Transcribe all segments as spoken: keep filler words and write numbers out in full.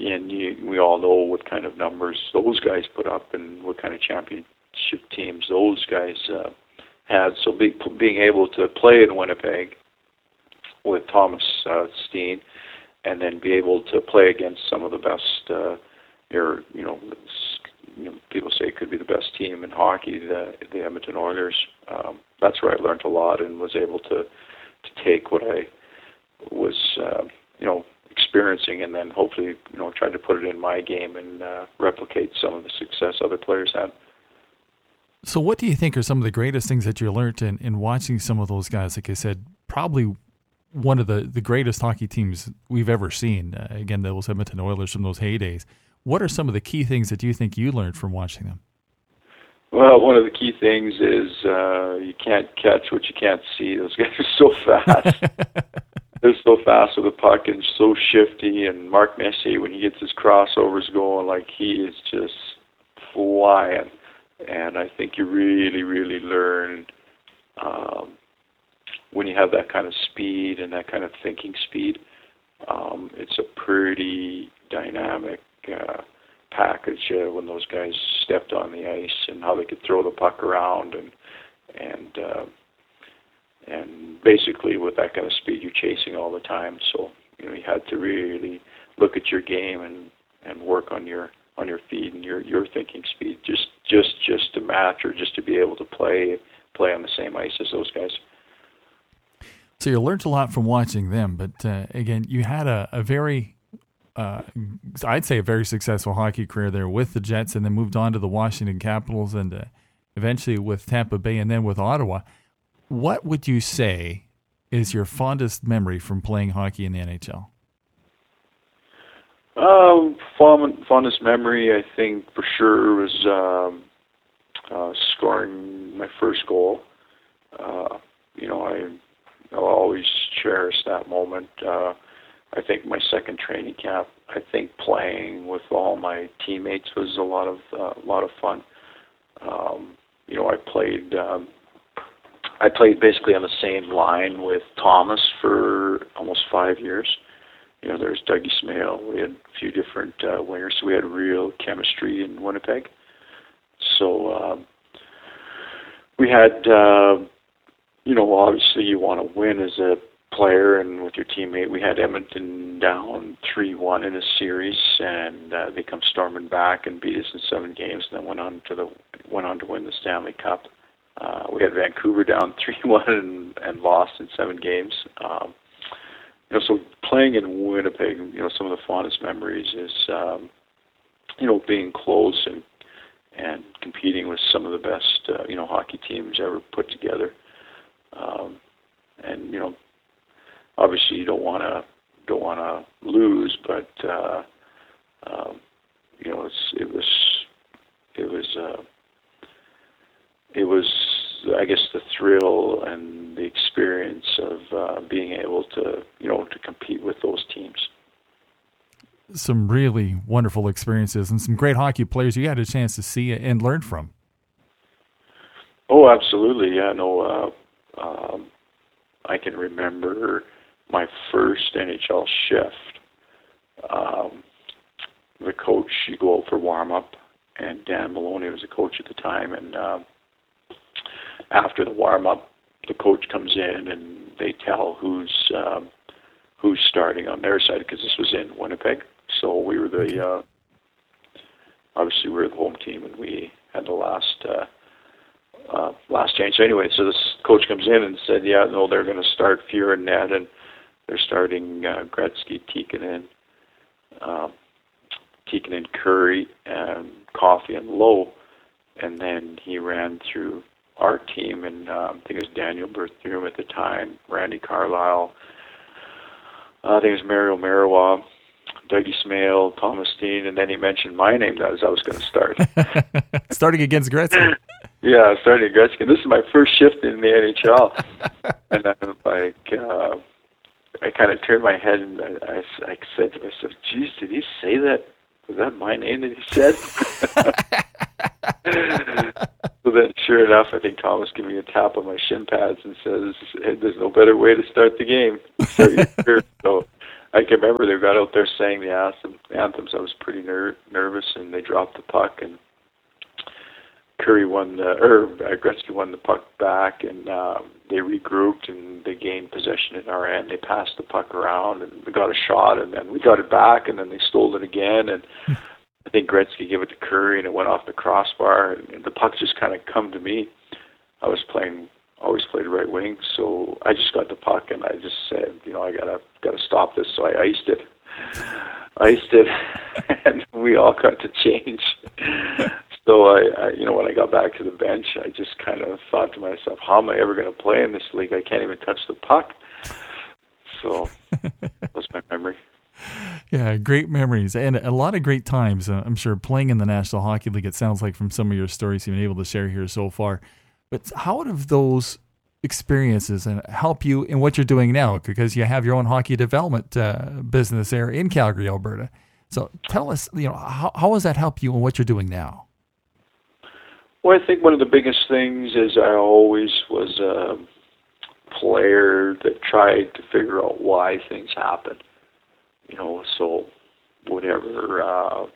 and you, we all know what kind of numbers those guys put up and what kind of championship teams those guys uh, had. So be, being able to play in Winnipeg with Thomas uh, Steen, and then be able to play against some of the best, uh, your, you know, you know, people say it could be the best team in hockey, the, the Edmonton Oilers. Um, that's where I learned a lot and was able to, to take what I was, uh, you know, experiencing, and then hopefully, you know, try to put it in my game and uh, replicate some of the success other players had. So what do you think are some of the greatest things that you learned in, in watching some of those guys? Like I said, probably one of the, the greatest hockey teams we've ever seen. Uh, again, those Edmonton Oilers from those heydays. What are some of the key things that you think you learned from watching them? Well, one of the key things is uh, you can't catch what you can't see. Those guys are so fast. They're so fast with the puck and so shifty. And Mark Messier, when he gets his crossovers going, like he is just flying. And I think you really, really learn um, when you have that kind of speed and that kind of thinking speed. Um, it's a pretty dynamic uh, package uh, when those guys stepped on the ice and how they could throw the puck around and and uh, and basically with that kind of speed you're chasing all the time. So you know you had to really look at your game and, and work on your on your feet and your, your thinking speed just just just to match or just to be able to play play on the same ice as those guys. So you learned a lot from watching them, but uh, again, you had a, a very, uh, I'd say a very successful hockey career there with the Jets, and then moved on to the Washington Capitals, and uh, eventually with Tampa Bay, and then with Ottawa. What would you say is your fondest memory from playing hockey in the N H L? Um, fond, fondest memory, I think for sure, was um, uh, scoring my first goal. Uh, you know, I. I'll always cherish that moment. Uh, I think my second training camp, I think playing with all my teammates was a lot of uh, a lot of fun. Um, you know, I played um, I played basically on the same line with Thomas for almost five years. You know, there's Dougie Smale. We had a few different uh, wingers, so we had real chemistry in Winnipeg. So um, we had. Uh, You know, obviously you want to win as a player and with your teammate. We had Edmonton down three one in a series, and uh, they come storming back and beat us in seven games, and then went on to the went on to win the Stanley Cup. Uh, we had Vancouver down three one and, and lost in seven games. Um, you know, so playing in Winnipeg, you know, some of the fondest memories is, um, you know, being close and and competing with some of the best, uh, you know, hockey teams ever put together. Um, and you know, obviously you don't want to don't want to lose, but uh, um, you know, it's, it was it was uh, it was I guess the thrill and the experience of uh, being able to you know to compete with those teams. Some really wonderful experiences and some great hockey players you had a chance to see and learn from. Oh, absolutely, yeah, no. Uh, Um, I can remember my first N H L shift. Um, the coach, you go out for warm-up, and Dan Maloney was the coach at the time, and um, after the warm-up, the coach comes in and they tell who's um, who's starting on their side, because this was in Winnipeg. So we were the, uh, obviously we were the home team, and we had the last uh, Uh, last change. So anyway, so this coach comes in and said, yeah, no, they're going to start Fuhr and Ned, and they're starting uh, Gretzky, Tikkanen, um, Tikkanen, Curry, and Coffey and Lowe. And then he ran through our team, and um, I think it was Daniel Berthiaume at the time, Randy Carlyle, uh, I think it was Mario Marois, Dougie Smale, Thomas Steen, and then he mentioned my name as I was going to start. Starting against Gretzky. Yeah, starting at Gretzky. This is my first shift in the N H L. And I'm like, uh, I kind of turned my head and I, I, I said to myself, geez, did he say that? Was that my name that he said? So then, sure enough, I think Thomas gave me a tap on my shin pads and says, hey, there's no better way to start the game. Start your career. So I can remember they got out there saying the anthem, anthems. I was pretty ner- nervous, and they dropped the puck, and Curry won the, or uh, Gretzky won the puck back, and um, they regrouped and they gained possession in our end. They passed the puck around, and we got a shot, and then we got it back, and then they stole it again, and I think Gretzky gave it to Curry, and it went off the crossbar, and, and the puck just kind of come to me. I was playing, always played right wing, so I just got the puck, and I just said, you know, I gotta gotta stop this. So I iced it, iced it, and we all got to change. So I, I, you know, when I got back to the bench, I just kind of thought to myself, how am I ever going to play in this league? I can't even touch the puck. So that's my memory. Yeah, great memories and a lot of great times. Uh, I'm sure playing in the National Hockey League, it sounds like from some of your stories you've been able to share here so far. But how have those experiences and help you in what you're doing now? Because you have your own hockey development uh, business there in Calgary, Alberta. So tell us, you know, how, how has that helped you in what you're doing now? Well, I think one of the biggest things is I always was a player that tried to figure out why things happen. You know, so whatever uh,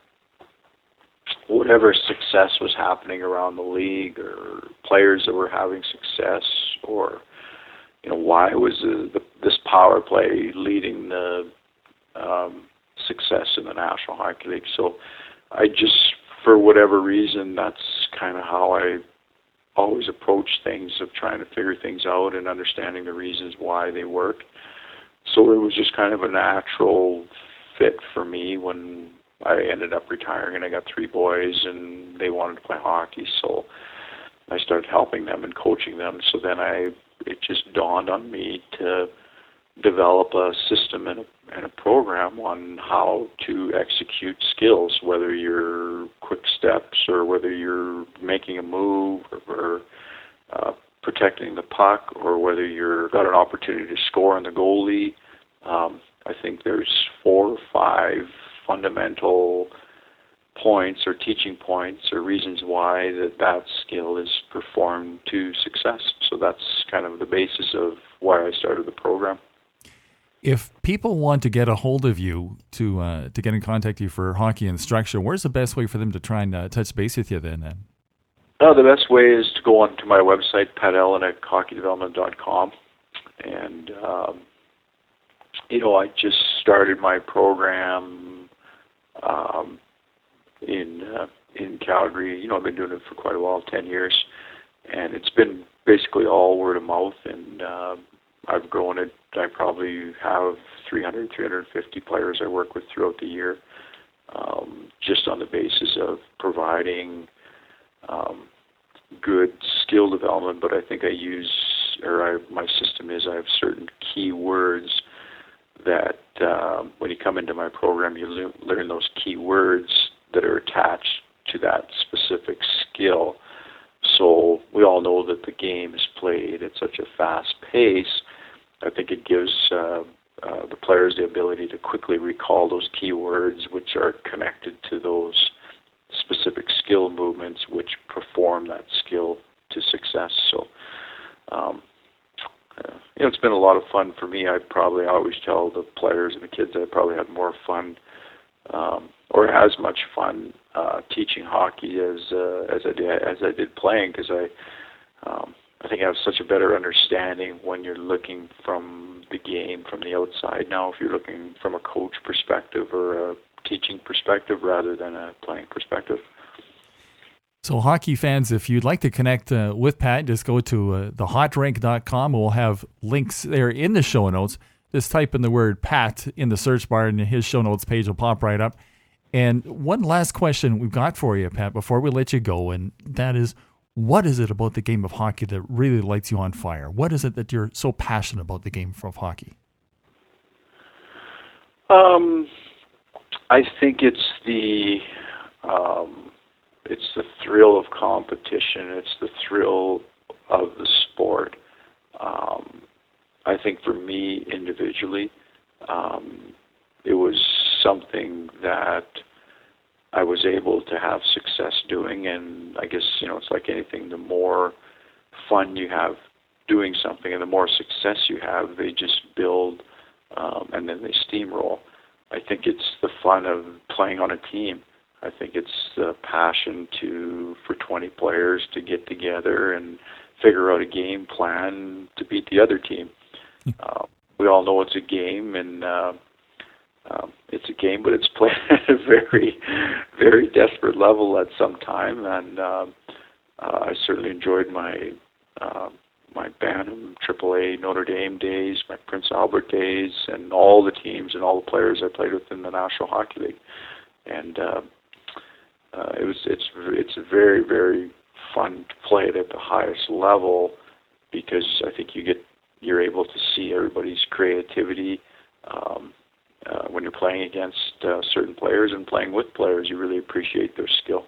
whatever success was happening around the league, or players that were having success, or you know, why was the, the, this power play leading the um, success in the National Hockey League? So I just, for whatever reason, that's kind of how I always approach things, of trying to figure things out and understanding the reasons why they work. So it was just kind of a natural fit for me when I ended up retiring, and I got three boys and they wanted to play hockey. So I started helping them and coaching them. So then I, it just dawned on me to develop a system and a, and a program on how to execute skills, whether you're quick steps or whether you're making a move or, or uh, protecting the puck, or whether you've got an opportunity to score on the goalie. Um, I think there's four or five fundamental points or teaching points or reasons why that, that skill is performed to success. So that's kind of the basis of why I started the program. If people want to get a hold of you to uh, to get in contact with you for hockey instruction, where's the best way for them to try and uh, touch base with you then? then? Uh, the best way is to go on to my website, pat allen at hockey development dot com. And, um, you know, I just started my program um, in uh, in Calgary. You know, I've been doing it for quite a while, ten years. And it's been basically all word of mouth, and uh, I've grown it. I probably have three hundred, three hundred fifty players I work with throughout the year, um, just on the basis of providing um, good skill development. But I think I use, or I, my system is, I have certain key words that um, when you come into my program, you le- learn those key words that are attached to that specific skill. So we all know that the game is played at such a fast pace. I think it gives uh, uh, the players the ability to quickly recall those keywords, which are connected to those specific skill movements, which perform that skill to success. So, um, uh, you know, it's been a lot of fun for me. I probably always tell the players and the kids that I probably had more fun, um, or as much fun uh, teaching hockey as uh, as I did as I did playing, because I. Um, I think I have such a better understanding when you're looking from the game from the outside now, if you're looking from a coach perspective or a teaching perspective rather than a playing perspective. So hockey fans, if you'd like to connect uh, with Pat, just go to uh, the hot rink dot com. We'll have links there in the show notes. Just type in the word Pat in the search bar and his show notes page will pop right up. And one last question we've got for you, Pat, before we let you go, and that is, what is it about the game of hockey that really lights you on fire? What is it that you're so passionate about the game of hockey? Um, I think it's the um, it's the thrill of competition. It's the thrill of the sport. Um, I think for me individually, um, it was something that I was able to have success doing, and I guess, you know, it's like anything, the more fun you have doing something and the more success you have, they just build um, and then they steamroll. I think it's the fun of playing on a team. I think it's the passion to for twenty players to get together and figure out a game plan to beat the other team. Uh, we all know it's a game, and uh, um, it's a game, but it's played at a very, very desperate level at some time. And um, uh, I certainly enjoyed my uh, my Bantam, Triple A, Notre Dame days, my Prince Albert days, and all the teams and all the players I played with in the National Hockey League. And uh, uh, it was it's it's very very fun to play it at the highest level, because I think you get you're able to see everybody's creativity um, uh, when you're playing against uh, certain players and playing with players. You really appreciate their skill.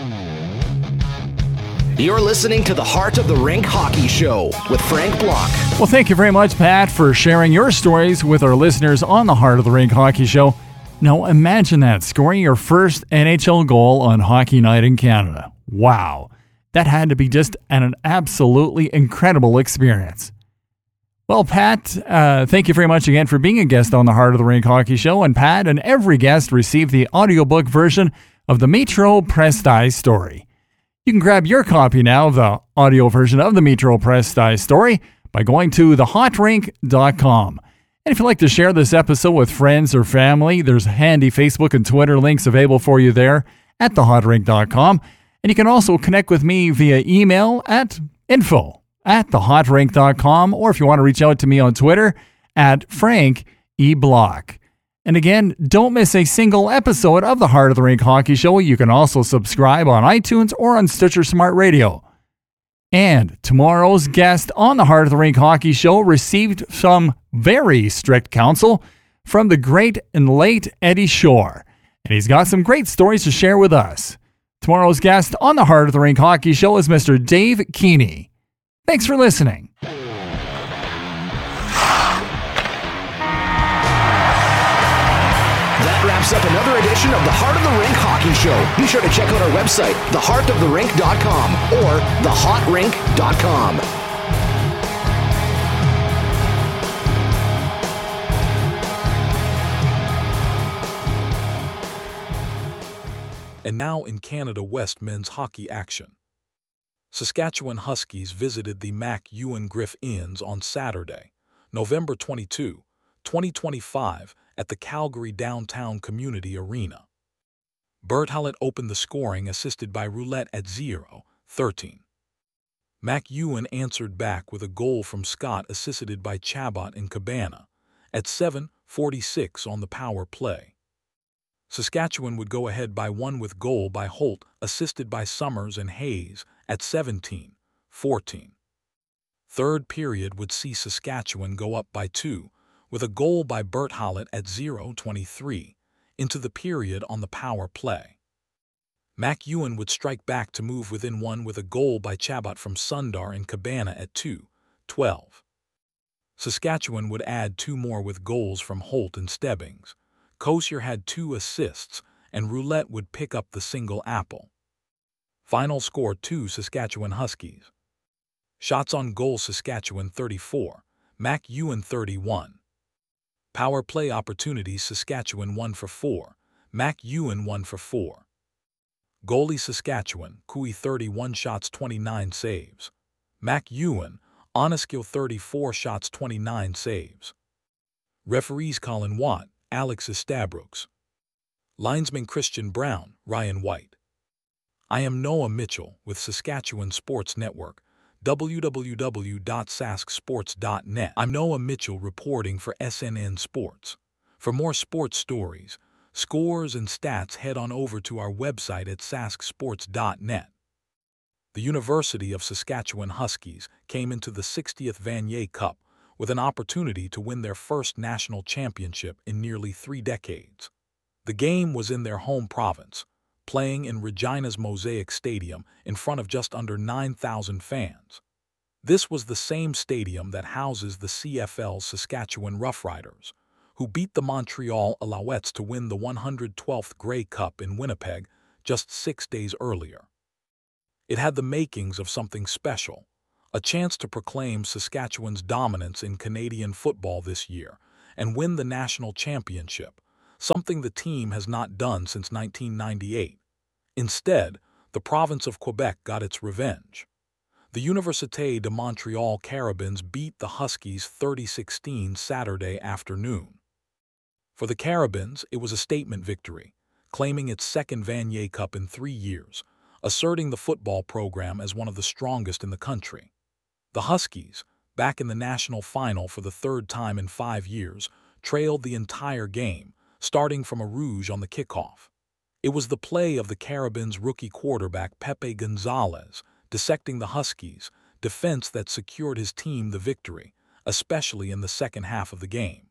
You're listening to the Heart of the Rink Hockey Show with Frank Block. Well, thank you very much, Pat, for sharing your stories with our listeners on the Heart of the Rink Hockey Show. Now, imagine that, scoring your first N H L goal on Hockey Night in Canada. Wow. That had to be just an, an absolutely incredible experience. Well, Pat, uh, thank you very much again for being a guest on the Heart of the Rink Hockey Show. And Pat and every guest received the audiobook version of the Metro Press-Style story. You can grab your copy now of the audio version of the Metro Press-Style story by going to the hot rink dot com. And if you'd like to share this episode with friends or family, there's handy Facebook and Twitter links available for you there at the hot rink dot com. And you can also connect with me via email at info at the hot rink dot com, or if you want to reach out to me on Twitter at Frank E. Block. And again, don't miss a single episode of the Heart of the Rink Hockey Show. You can also subscribe on iTunes or on Stitcher Smart Radio. And tomorrow's guest on the Heart of the Rink Hockey Show received some very strict counsel from the great and late Eddie Shore. And he's got some great stories to share with us. Tomorrow's guest on the Heart of the Rink Hockey Show is Mister Dave Keeney. Thanks for listening. That wraps up another edition of the Heart of the Rink Hockey Show. Be sure to check out our website, the heart of the rink dot com or the hot rink dot com. And now in Canada West men's hockey action. Saskatchewan Huskies visited the Mac Ewan Griff Inns on Saturday, November twenty-second, twenty twenty-five, at the Calgary Downtown Community Arena. Bert Hallett opened the scoring, assisted by Roulette at zero thirteen. Mac Ewan answered back with a goal from Scott, assisted by Chabot and Cabana, at seven forty-six on the power play. Saskatchewan would go ahead by one with goal by Holt, assisted by Summers and Hayes, at seventeen fourteen. Third period would see Saskatchewan go up by two, with a goal by Bert Hallett at zero twenty-three, into the period on the power play. Mac Ewan would strike back to move within one with a goal by Chabot from Sundar and Cabana at two twelve. Saskatchewan would add two more with goals from Holt and Stebbings. Kosier had two assists, and Roulette would pick up the single apple. Final score two Saskatchewan Huskies. Shots on goal Saskatchewan thirty-four, Mac Ewan thirty-one. Power play opportunities Saskatchewan one for four, Mac Ewan one for four. Goalie Saskatchewan, Cooey thirty-one shots twenty-nine saves. Mac Ewan, Oneskill thirty-four shots twenty-nine saves. Referees Colin Watt, Alex Estabrooks. Linesman Christian Brown, Ryan White. I am Noah Mitchell with Saskatchewan Sports Network, w w w dot sask sports dot net. I'm Noah Mitchell reporting for S N N Sports. For more sports stories, scores, and stats, head on over to our website at sask sports dot net. The University of Saskatchewan Huskies came into the sixtieth Vanier Cup with an opportunity to win their first national championship in nearly three decades. The game was in their home province, playing in Regina's Mosaic Stadium in front of just under nine thousand fans. This was the same stadium that houses the C F L's Saskatchewan Roughriders, who beat the Montreal Alouettes to win the one hundred twelfth Grey Cup in Winnipeg just six days earlier. It had the makings of something special, a chance to proclaim Saskatchewan's dominance in Canadian football this year, and win the national championship, something the team has not done since nineteen ninety-eight. Instead, the province of Quebec got its revenge. The Université de Montréal Carabins beat the Huskies thirty sixteen Saturday afternoon. For the Carabins, it was a statement victory, claiming its second Vanier Cup in three years, asserting the football program as one of the strongest in the country. The Huskies, back in the national final for the third time in five years, trailed the entire game, starting from a rouge on the kickoff. It was the play of the Carabins' rookie quarterback Pepe Gonzalez, dissecting the Huskies, defense that secured his team the victory, especially in the second half of the game.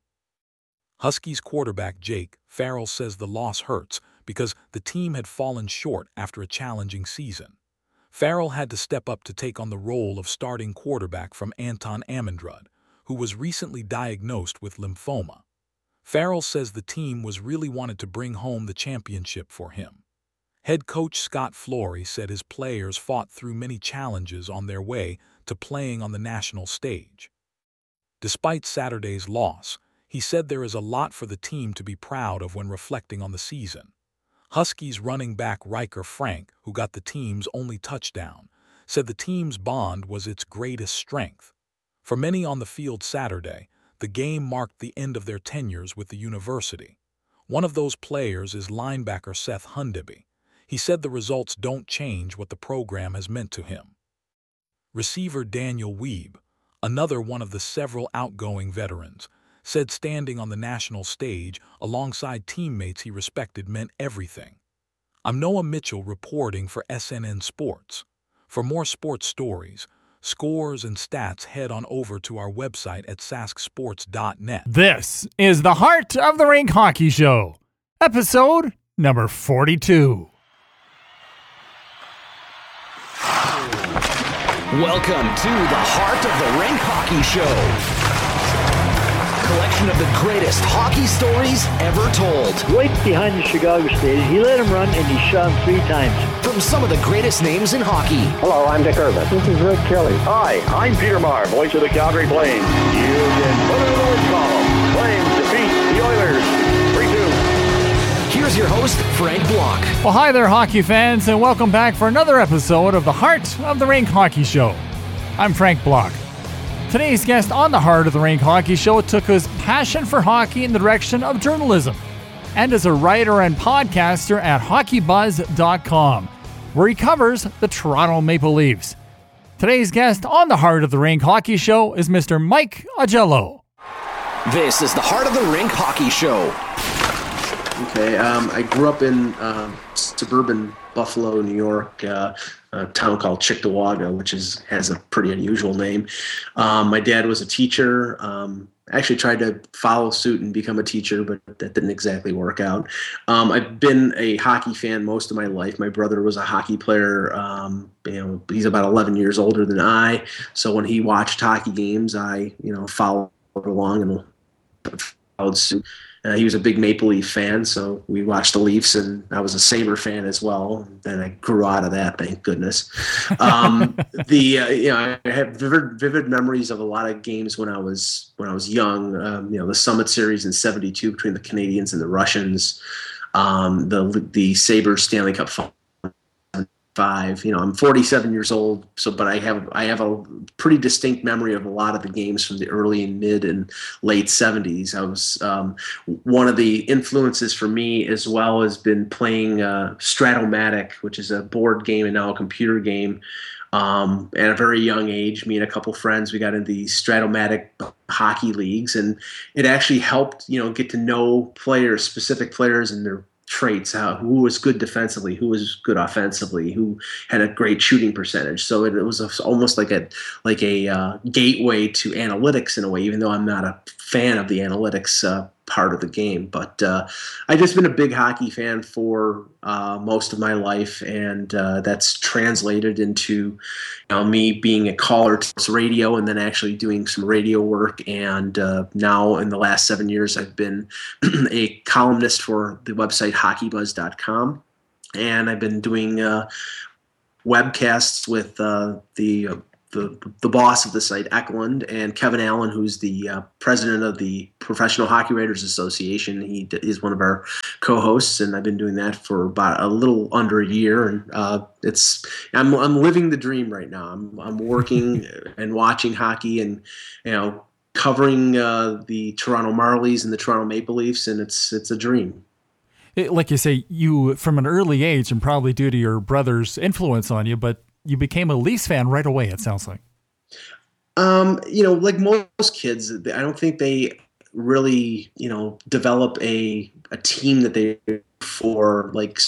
Huskies quarterback Jake Farrell says the loss hurts because the team had fallen short after a challenging season. Farrell had to step up to take on the role of starting quarterback from Anton Amendrud, who was recently diagnosed with lymphoma. Farrell says the team was really wanted to bring home the championship for him. Head coach Scott Flory said his players fought through many challenges on their way to playing on the national stage. Despite Saturday's loss, he said there is a lot for the team to be proud of when reflecting on the season. Huskies running back Riker Frank, who got the team's only touchdown, said the team's bond was its greatest strength. For many on the field Saturday, the game marked the end of their tenures with the university. One of those players is linebacker Seth Hundeby. He said the results don't change what the program has meant to him. Receiver Daniel Weeb, another one of the several outgoing veterans, said standing on the national stage alongside teammates he respected meant everything. I'm Noah Mitchell reporting for S N N Sports. For more sports stories, scores, and stats, head on over to our website at sask sports dot net. This is the Heart of the Rink Hockey Show, episode number forty-two. Welcome to the Heart of the Rink Hockey Show. Collection of the greatest hockey stories ever told. Right behind the Chicago Stadium, he let him run and he shot him three times. From some of the greatest names in hockey. Hello, I'm Dick Irvin. This is Rick Kelly. Hi, I'm Peter Maher, voice of the Calgary Flames. You can put it in the win column. Flames defeat the Oilers three two. Here's your host, Frank Block. Well, hi there, hockey fans, and welcome back for another episode of the Heart of the Rink Hockey Show. I'm Frank Block. Today's guest on the Heart of the Rink Hockey Show took his passion for hockey in the direction of journalism, and is a writer and podcaster at hockey buzz dot com, where he covers the Toronto Maple Leafs. Today's guest on the Heart of the Rink Hockey Show is Mister Mike Augello. This is the Heart of the Rink Hockey Show. Okay, um, I grew up in uh, suburban Buffalo, New York, uh, a town called Cheektowaga, which is has a pretty unusual name. Um, my dad was a teacher. Um, I actually tried to follow suit and become a teacher, but that didn't exactly work out. Um, I've been a hockey fan most of my life. My brother was a hockey player. Um, you know, he's about eleven years older than I. So when he watched hockey games, I, you know, followed along and followed suit. Uh, he was a big Maple Leaf fan, so we watched the Leafs, and I was a Sabre fan as well. Then I grew out of that, thank goodness. Um, the uh, you know, I have vivid, vivid memories of a lot of games when I was when I was young. Um, you know, the Summit Series in seventy-two between the Canadians and the Russians, um, the the Sabres Stanley Cup final. Five, you know, I'm forty-seven years old, so but I have I have a pretty distinct memory of a lot of the games from the early and mid and late seventies. I was um, one of the influences for me as well has been playing uh, Stratomatic, which is a board game and now a computer game. Um, at a very young age, me and a couple friends, we got into the Stratomatic hockey leagues, and it actually helped, you know, get to know players, specific players, and their traits, how, who was good defensively, who was good offensively, who had a great shooting percentage. So it, it was a, almost like a like a uh, gateway to analytics in a way, even though I'm not a fan of the analytics uh, part of the game. But uh, I've just been a big hockey fan for uh, most of my life, and uh, that's translated into, you know, me being a caller to radio and then actually doing some radio work. And uh, now in the last seven years, I've been a columnist for the website hockey buzz dot com, and I've been doing uh, webcasts with uh, the the the boss of the site, Eklund, and Kevin Allen, who's the uh, president of the Professional Hockey Writers Association. He d- is one of our co-hosts, and I've been doing that for about a little under a year. And uh, it's I'm I'm living the dream right now. I'm I'm working and watching hockey, and you know, covering uh, the Toronto Marlies and the Toronto Maple Leafs, and it's it's a dream. It, like you say, you from an early age, and probably due to your brother's influence on you, but you became a Leafs fan right away, it sounds like. Um, you know, like most kids, I don't think they really, you know, develop a a team that they for like.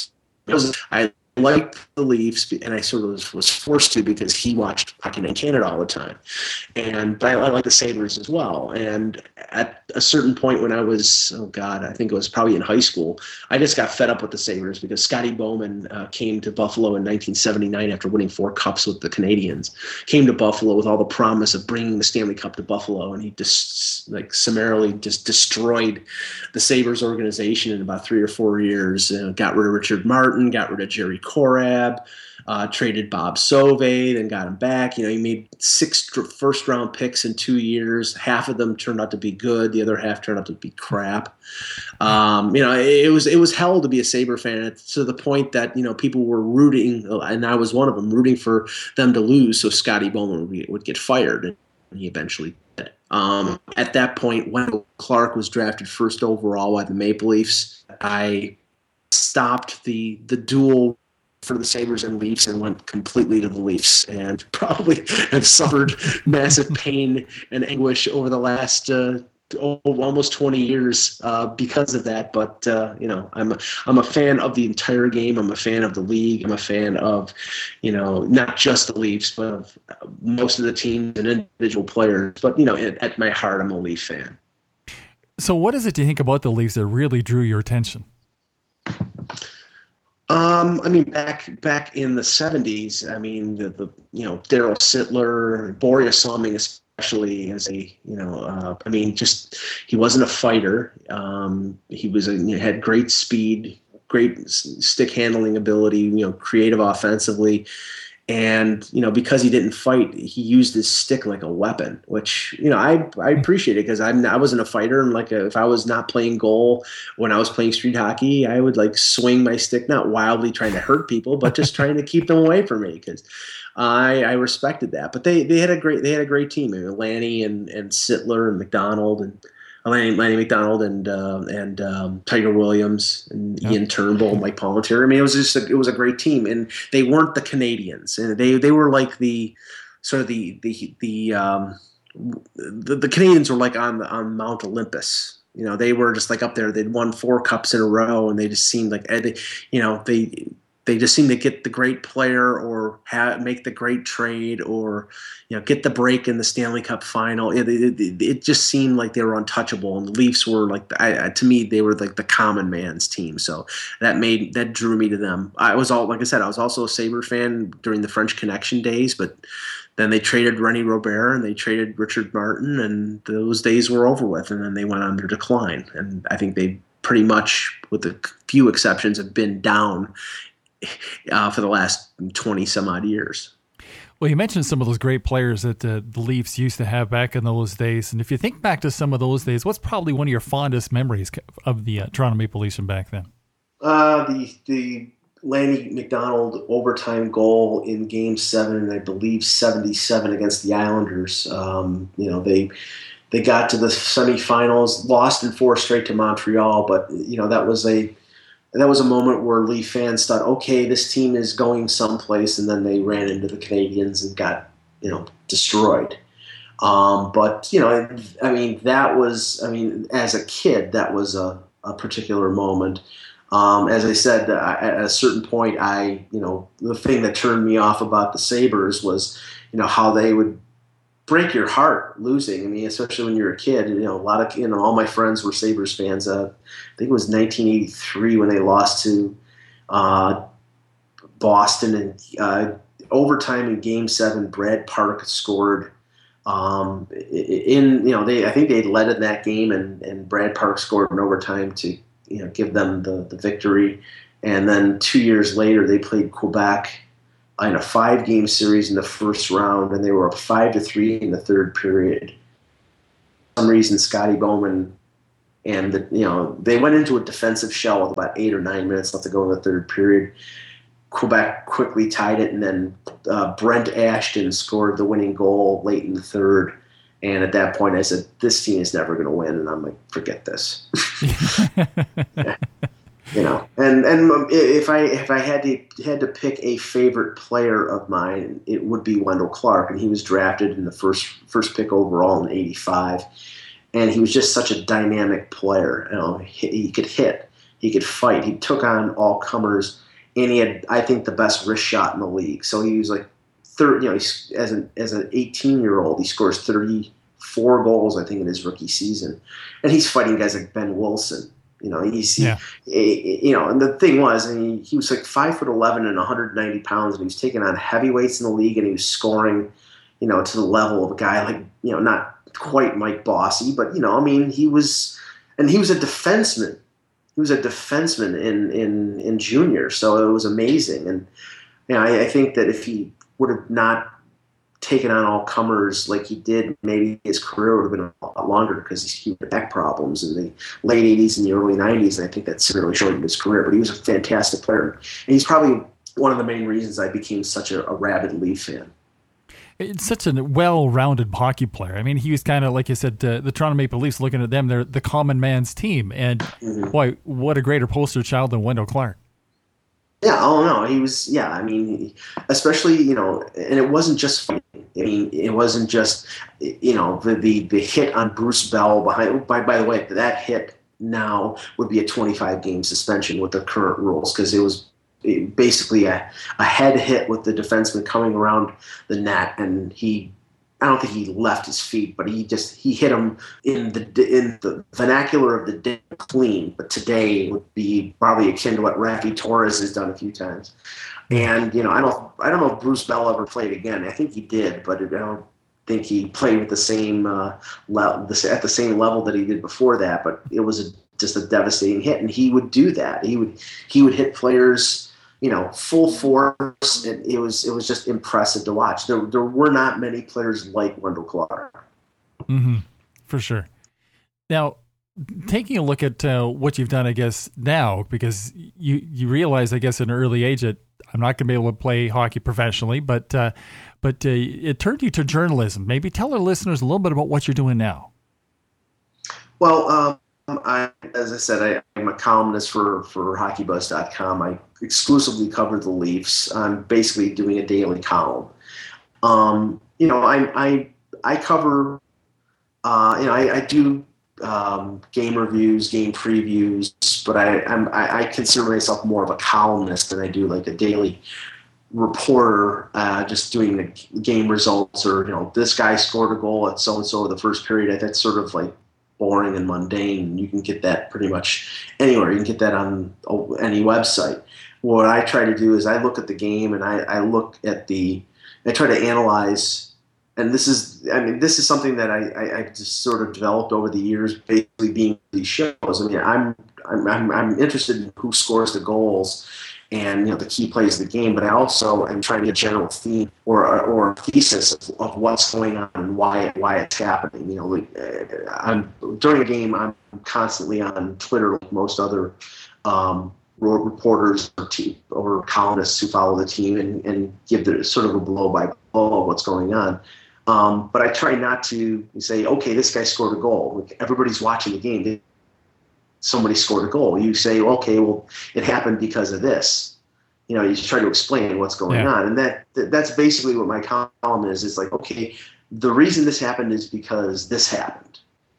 I liked the Leafs, and I sort of was, was forced to because he watched Hockey Night in Canada all the time, and but I, I like the Sabres as well. And at a certain point when I was, oh God, I think it was probably in high school, I just got fed up with the Sabres because Scotty Bowman uh, came to Buffalo in nineteen seventy-nine after winning four cups with the Canadiens, came to Buffalo with all the promise of bringing the Stanley Cup to Buffalo, and he just like summarily just destroyed the Sabres organization in about three or four years. Uh, got rid of Richard Martin, got rid of Jerry Korab, uh, traded Bob Sauvé, then got him back. You know, he made six first round picks in two years. Half of them turned out to be good. The other half turned out to be crap. Um, you know, it, it was it was hell to be a Sabre fan, to the point that, you know, people were rooting, and I was one of them, rooting for them to lose so Scotty Bowman would, be, would get fired. And he eventually did. Um, at that point, Wendell Clark was drafted first overall by the Maple Leafs. I stopped the the duel for the Sabres and Leafs and went completely to the Leafs, and probably have suffered massive pain and anguish over the last uh, oh, almost twenty years uh, because of that. But uh, you know, I'm a, I'm a fan of the entire game. I'm a fan of the league. I'm a fan of, you know, not just the Leafs, but of most of the teams and individual players. But you know, at, at my heart, I'm a Leaf fan. So, what is it do you think about the Leafs that really drew your attention? Um, I mean, back back in the seventies, I mean, the, the you know, Daryl Sittler, Boreas Salming especially as a, you know, uh, I mean, just, he wasn't a fighter. Um, he was a, he had great speed, great stick handling ability, you know, creative offensively. And, you know, because he didn't fight, he used his stick like a weapon, which, you know, I I appreciate it, because I'm I wasn't a fighter. And like a, if I was not playing goal when I was playing street hockey, I would like swing my stick, not wildly trying to hurt people, but just trying to keep them away from me, because I I respected that. But they they had a great they had a great team. I mean, Lanny and and Sittler and McDonald and Lanny, Lanny McDonald and uh, and um, Tiger Williams and yep. Ian Turnbull, Mike Palmentieri. I mean, it was just a, it was a great team, and they weren't the Canadians, and they they were like the sort of the the the um, the, the Canadians were like on on Mount Olympus. You know, they were just like up there. They'd won four cups in a row, and they just seemed like, you know, they. They just seem to get the great player or have, make the great trade, or, you know, get the break in the Stanley Cup final. It, it, it just seemed like they were untouchable, and the Leafs were like, I, to me, they were like the common man's team. So that made that drew me to them. I was all like I said, I was also a Sabre fan during the French Connection days, but then they traded René Robert and they traded Richard Martin, and those days were over with. And then they went on their decline, and I think they pretty much, with a few exceptions, have been down Uh, for the last twenty some odd years. Well, you mentioned some of those great players that uh, the Leafs used to have back in those days. And if you think back to some of those days, what's probably one of your fondest memories of the uh, Toronto Maple Leafs from back then? Uh, the the Lanny McDonald overtime goal in Game Seven, I believe seventy-seven against the Islanders. Um, you know, they they got to the semifinals, lost in four straight to Montreal, but you know that was a that was a moment where Leaf fans thought, okay, this team is going someplace, and then they ran into the Canadians and got, you know, destroyed. Um, but, you know, I mean, that was, I mean, as a kid, that was a, a particular moment. Um, as I said, at a certain point, I, you know, the thing that turned me off about the Sabres was, you know, how they would break your heart losing. I mean, especially when you're a kid. You know, a lot of, you know, all my friends were Sabres fans. Uh, I think it was nineteen eighty-three when they lost to uh, Boston, and uh, overtime in Game Seven. Brad Park scored. Um, in you know, they I think they led in that game, and, and Brad Park scored in overtime to, you know, give them the, the victory. And then two years later, they played Quebec. in a five-game series in the first round, and they were up five to three in the third period. For some reason, Scotty Bowman and the, you know they went into a defensive shell with about eight or nine minutes left to go in the third period. Quebec quickly tied it, and then uh, Brent Ashton scored the winning goal late in the third. And at that point, I said, "This team is never going to win," and I'm like, "Forget this." Yeah. You know, and and if I if I had to had to pick a favorite player of mine, it would be Wendell Clark, and he was drafted in the first first pick overall in eighty-five, and he was just such a dynamic player. You know, he, he could hit, he could fight, he took on all comers, and he had, I think, the best wrist shot in the league. So he was like, third, you know, he's, as an as an eighteen year old, he scores thirty-four goals, I think, in his rookie season, and he's fighting guys like Ben Wilson. You know, he's, yeah. he, you know, and the thing was, I mean, he was like five foot eleven and one hundred ninety pounds, and he was taking on heavyweights in the league, and he was scoring, you know, to the level of a guy like, you know, not quite Mike Bossy, but, you know, I mean, he was, and he was a defenseman. He was a defenseman in, in, in junior, so it was amazing. And, you know, I, I think that if he would have not taken on all comers like he did, maybe his career would have been a lot longer because he had back problems in the late eighties and the early nineties, and I think that severely shortened his career. But he was a fantastic player, and he's probably one of the main reasons I became such a, a rabid Leaf fan. It's such a well-rounded hockey player. I mean, he was kind of, like you said, uh, the Toronto Maple Leafs, looking at them, they're the common man's team, and mm-hmm. boy, what a greater poster child than Wendell Clark. Yeah, oh no, he was, yeah, I mean, especially, you know, and it wasn't just fighting. I mean, it wasn't just, you know, the the, the hit on Bruce Bell behind, by, by the way, that hit now would be a twenty-five game suspension with the current rules, because it was basically a, a head hit with the defenseman coming around the net, and he, I don't think he left his feet, but he just, he hit him in the in the vernacular of the day clean, but today would be probably akin to what Rafi Torres has done a few times. And, you know, I don't I don't know if Bruce Bell ever played again. I think he did, but I don't think he played with the same uh, le- the, at the same level that he did before that. But it was a, just a devastating hit, and he would do that. He would he would hit players, you know, full force, and it was it was just impressive to watch. There there were not many players like Wendell Clark. Mm-hmm. For sure. Now, taking a look at uh, what you've done, I guess, now, because you, you realize, I guess, at an early age that I'm not going to be able to play hockey professionally, but uh, but uh, it turned you to journalism. Maybe tell our listeners a little bit about what you're doing now. Well, um, I, as I said, I, I'm a columnist for, for hockey buzz dot com. I exclusively cover the Leafs. I'm basically doing a daily column. Um, you know, I I I cover. Uh, you know, I, I do. Um, game reviews, game previews, but I, I'm, I, I consider myself more of a columnist than I do like a daily reporter, uh, just doing the game results, or, you know, this guy scored a goal at so-and-so in the first period. That's sort of like boring and mundane. You can get that pretty much anywhere. You can get that on any website. What I try to do is I look at the game, and I, I look at the, I try to analyze. And this is, I mean, this is something that I, I, I just sort of developed over the years, basically being these shows. I mean, I'm, I'm, I'm, I'm interested in who scores the goals and, you know, the key plays of the game, but I also am trying to get a general theme or, or a thesis of, of what's going on and why, why it's happening. You know, like, uh, I'm, during a game, I'm constantly on Twitter, like most other um, reporters or, team, or columnists who follow the team, and, and give the sort of a blow by blow of what's going on. Um, but I try not to say, okay, this guy scored a goal. Like, everybody's watching the game. Somebody scored a goal. You say, okay, well, it happened because of this. You know, you try to explain what's going yeah. on. And that that's basically what my column is. It's like, okay, the reason this happened is because this happened.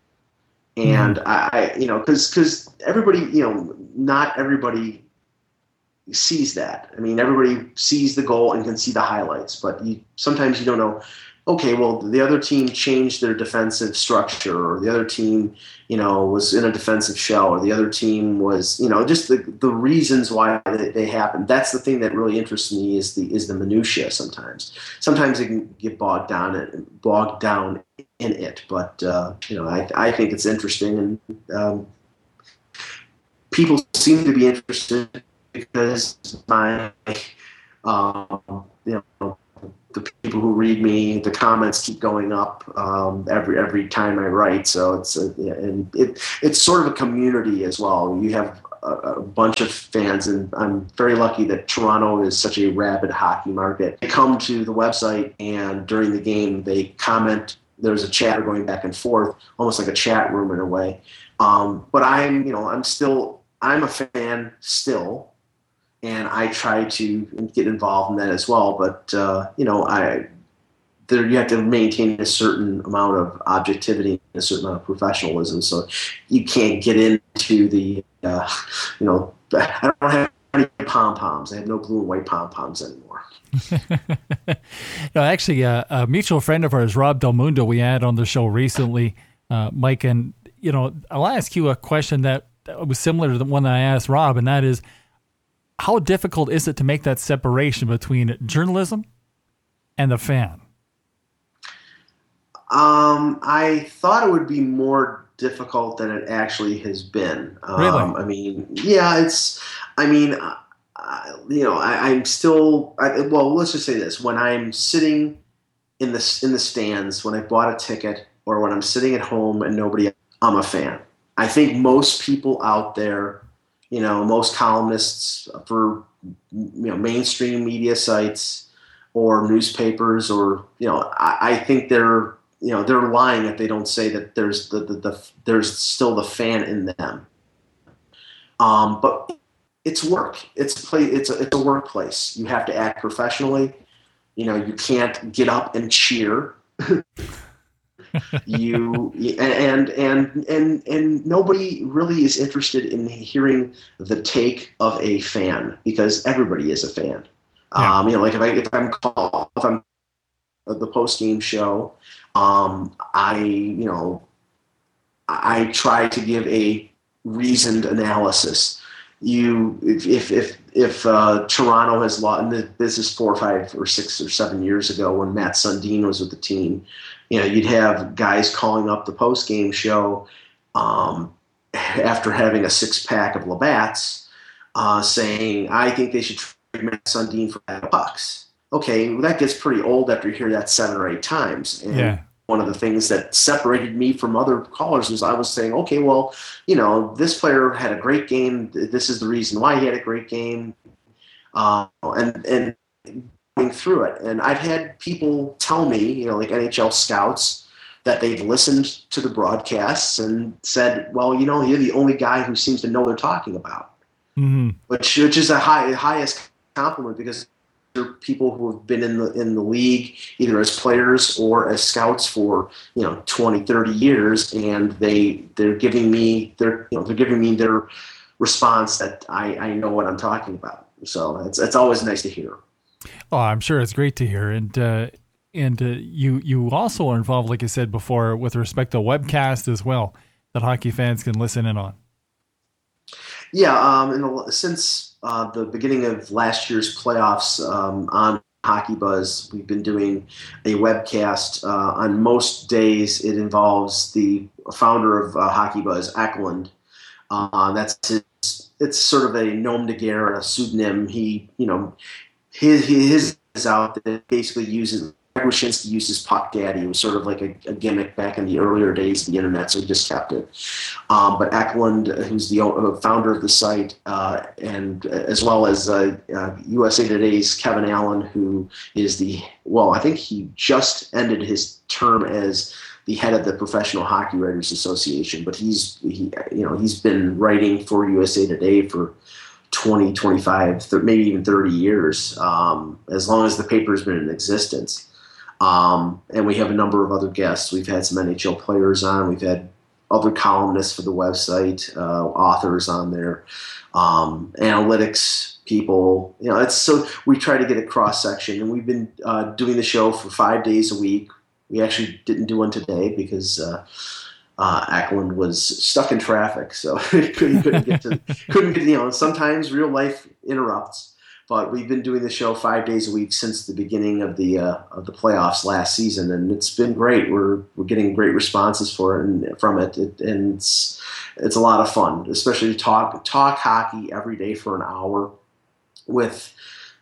And mm-hmm. I, you know, because because everybody, you know, not everybody sees that. I mean, everybody sees the goal and can see the highlights, but you, sometimes you don't know, okay, well, the other team changed their defensive structure, or the other team, you know, was in a defensive shell, or the other team was, you know, just the, the reasons why they, they happened. That's the thing that really interests me, is the is the minutia sometimes. Sometimes it can get bogged down in, bogged down in it, but, uh, you know, I, I think it's interesting, and um, people seem to be interested because my Um, you know, the people who read me, the comments keep going up um, every every time I write. So it's a, and it it's sort of a community as well. You have a, a bunch of fans, and I'm very lucky that Toronto is such a rabid hockey market. They come to the website, and during the game, they comment. There's a chat going back and forth, almost like a chat room in a way. Um, but I'm, you know, I'm still, I'm a fan still. And I try to get involved in that as well, but uh, you know, I there you have to maintain a certain amount of objectivity, and a certain amount of professionalism. So you can't get into the, uh, you know, I don't have any pom poms. I have no blue and white pom poms anymore. No, actually, uh, a mutual friend of ours, Rob Del Mundo, we had on the show recently, uh, Mike, and you know, I'll ask you a question that was similar to the one that I asked Rob, and that is, how difficult is it to make that separation between journalism and the fan? Um, I thought it would be more difficult than it actually has been. Um, Really? I mean, yeah, it's, I mean, uh, you know, I, I'm still, I, well, let's just say this. When I'm sitting in the, in the stands, when I bought a ticket, or when I'm sitting at home and nobody, I'm a fan. I think most people out there, you know, most columnists for, you know, mainstream media sites or newspapers, or, you know, I, I think they're, you know, they're lying if they don't say that there's the, the, the there's still the fan in them. Um, but it's work. It's a play. It's a, it's a workplace. You have to act professionally. You know, you can't get up and cheer. you and and and and nobody really is interested in hearing the take of a fan, because everybody is a fan. Yeah. Um, you know, like if I if I'm called if I'm at the post game show, um, I you know I try to give a reasoned analysis. You if if if, if uh, Toronto has lost, and this is four or five or six or seven years ago when Matt Sundin was with the team. You know, you'd have guys calling up the post-game show um, after having a six-pack of Labatt's uh, saying, I think they should trade Matt Sundin for bad pucks. Okay, well, that gets pretty old after you hear that seven or eight times. And yeah. One of the things that separated me from other callers was I was saying, okay, well, you know, this player had a great game. This is the reason why he had a great game. Uh, and and through it. And I've had people tell me, you know, like N H L scouts, that they've listened to the broadcasts and said, well, you know, you're the only guy who seems to know what they're talking about. Mm-hmm. Which, which is a high, highest compliment, because there are people who have been in the in the league either as players or as scouts for, you know, twenty, thirty years, and they they're giving me their you know they're giving me their response that I, I know what I'm talking about. So it's it's always nice to hear. Oh, I'm sure it's great to hear. And uh, and uh, you you also are involved, like I said before, with respect to webcast as well, that hockey fans can listen in on. Yeah, um, in the, since uh, the beginning of last year's playoffs um, on Hockey Buzz, we've been doing a webcast. Uh, on most days, it involves the founder of uh, Hockey Buzz, Eklund. Uh, that's his, it's sort of a nom de guerre, a pseudonym. He, you know, His his is out that basically uses Wyshynski uses Puck Daddy. It was sort of like a, a gimmick back in the earlier days of the internet, so he just kept it. Um, but Eklund, who's the uh, founder of the site, uh, and as well as uh, uh, U S A Today's Kevin Allen, who is the well, I think he just ended his term as the head of the Professional Hockey Writers Association, but he's he you know he's been writing for U S A Today for twenty, twenty-five, maybe even thirty years, um, as long as the paper's been in existence. Um, and we have a number of other guests. We've had some N H L players on. We've had other columnists for the website, uh, authors on there, um, analytics people. You know, it's so we try to get a cross section, and we've been uh, doing the show for five days a week. We actually didn't do one today because uh, Uh, Eklund was stuck in traffic, so couldn't, couldn't get to, couldn't get, you know, sometimes real life interrupts, but we've been doing the show five days a week since the beginning of the, uh, of the playoffs last season. And it's been great. We're, we're getting great responses for it and from it. it and it's, it's a lot of fun, especially to talk, talk hockey every day for an hour with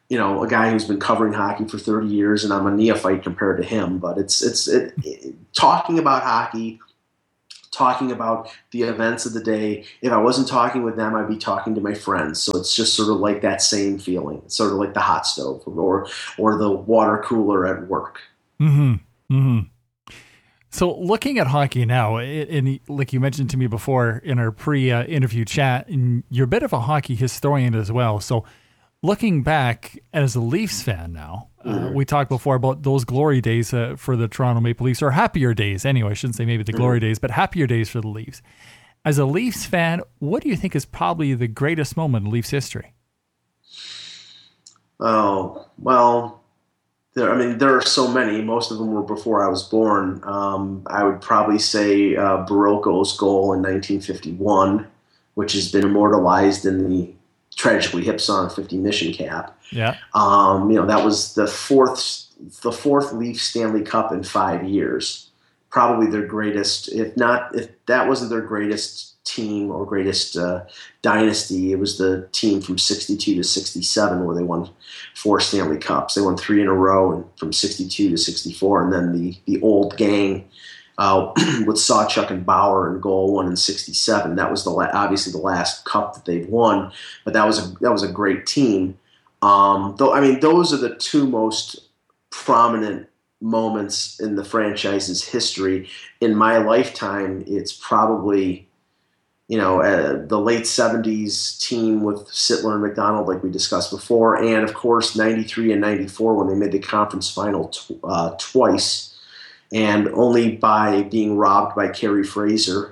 you know, a guy who's been covering hockey for thirty years, and I'm a neophyte compared to him. But it's it's it, it, talking about hockey, talking about the events of the day. If I wasn't talking with them, I'd be talking to my friends. So it's just sort of like that same feeling. It's sort of like the hot stove or or the water cooler at work. Mm-hmm. Mm-hmm. So looking at hockey now, and like you mentioned to me before in our pre-interview chat, and you're a bit of a hockey historian as well. So looking back as a Leafs fan now, mm-hmm. uh, we talked before about those glory days uh, for the Toronto Maple Leafs, or happier days anyway. I shouldn't say maybe the glory mm-hmm. days, but happier days for the Leafs. As a Leafs fan, what do you think is probably the greatest moment in Leafs history? Oh, well... There, I mean, there are so many. Most of them were before I was born. Um, I would probably say uh, Baroko's goal in nineteen fifty-one, which has been immortalized in the tragically Hipson fifty mission cap. Yeah. Um, you know, that was the fourth, the fourth Leafs Stanley Cup in five years. Probably their greatest, if not, if that wasn't their greatest team or greatest uh, dynasty, it was the team from sixty-two to sixty-seven where they won four Stanley Cups. They won three in a row, and from sixty-two to sixty-four, and then the the old gang uh, with Sawchuk and Bauer in goal won in sixty-seven. That was the la- obviously the last cup that they've won, but that was a that was a great team. Um, though I mean, those are the two most prominent moments in the franchise's history. In my lifetime, it's probably, you know, uh, the late seventies team with Sittler and McDonald, like we discussed before, and of course ninety-three and ninety-four when they made the conference final tw- uh, twice, and only by being robbed by Kerry Fraser.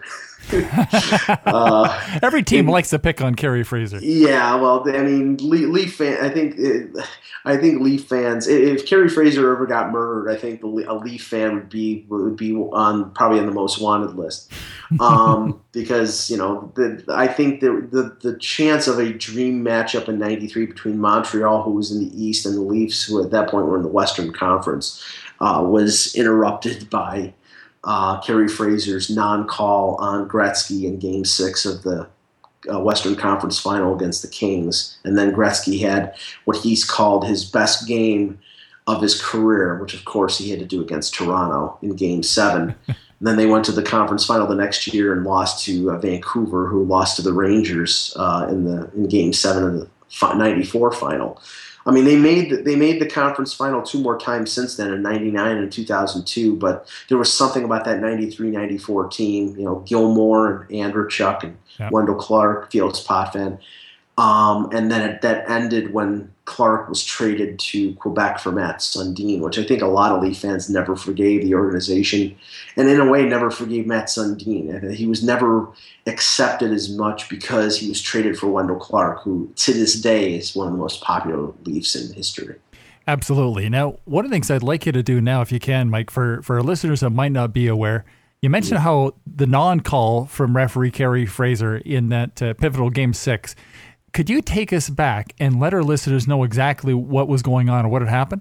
uh, Every team and, likes to pick on Kerry Fraser. Yeah, well, I mean, Leaf, Leaf fan. I think, it, I think Leaf fans. If Kerry Fraser ever got murdered, I think the, a Leaf fan would be would be on probably on the most wanted list, um, because you know, the, I think the, the the chance of a dream matchup in ninety-three between Montreal, who was in the East, and the Leafs, who at that point were in the Western Conference, uh, was interrupted by Uh, Kerry Fraser's non-call on Gretzky in Game Six of the uh, Western Conference Final against the Kings, and then Gretzky had what he's called his best game of his career, which of course he had to do against Toronto in Game Seven. And then they went to the conference final the next year and lost to uh, Vancouver, who lost to the Rangers uh, in the in Game Seven of the ninety-four final. I mean, they made they made the conference final two more times since then, in ninety-nine and two thousand two, but there was something about that ninety-three ninety-four team, you know, Gilmore and Andrechuk and yep. Wendell Clark, Felix Potvin. Um, and then it, that ended when Clark was traded to Quebec for Matt Sundin, which I think a lot of Leaf fans never forgave the organization, and in a way never forgave Matt Sundin. He was never accepted as much because he was traded for Wendell Clark, who to this day is one of the most popular Leafs in history. Absolutely. Now, one of the things I'd like you to do now, if you can, Mike, for, for our listeners that might not be aware, you mentioned yeah. how the non-call from referee Kerry Fraser in that uh, pivotal Game six. Could you take us back and let our listeners know exactly what was going on or what had happened?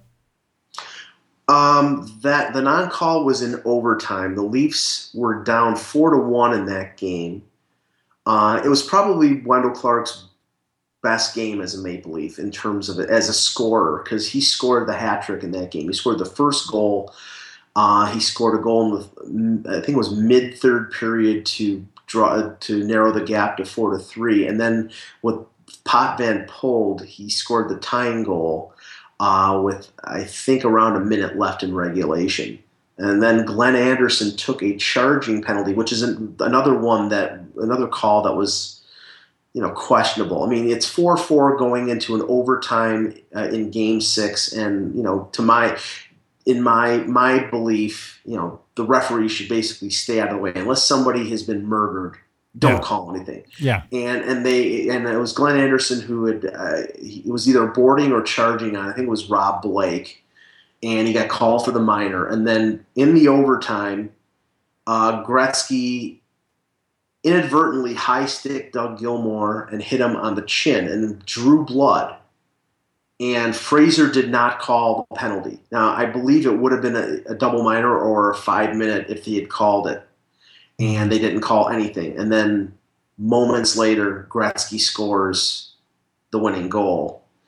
Um, that the non-call was in overtime. The Leafs were down four to one in that game. Uh, it was probably Wendell Clark's best game as a Maple Leaf in terms of it as a scorer, because he scored the hat trick in that game. He scored the first goal. Uh, he scored a goal in the, I think it was mid third period to draw to narrow the gap to four to three, and then with Potvin pulled, he scored the tying goal uh, with, I think, around a minute left in regulation. And then Glenn Anderson took a charging penalty, which is an, another one that, another call that was, you know, questionable. I mean, it's four four going into an overtime uh, in Game Six, and you know, to my, in my my belief, you know, the referee should basically stay out of the way unless somebody has been murdered. Don't yeah. call anything. Yeah. And and they and it was Glenn Anderson who had uh, he was either boarding or charging on. I think it was Rob Blake, and he got called for the minor. And then in the overtime, uh, Gretzky inadvertently high stick Doug Gilmore and hit him on the chin and drew blood. And Fraser did not call the penalty. Now I believe it would have been a, a double minor or a five minute if he had called it. And they didn't call anything. And then moments later, Gretzky scores the winning goal.